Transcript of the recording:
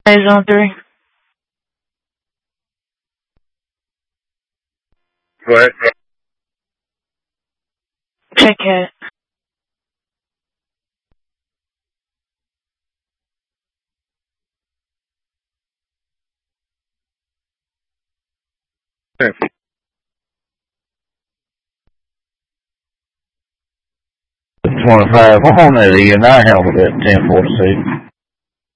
Phase on 3. Go ahead. Check it. Okay. 25 on it, and I handled it at 10:46.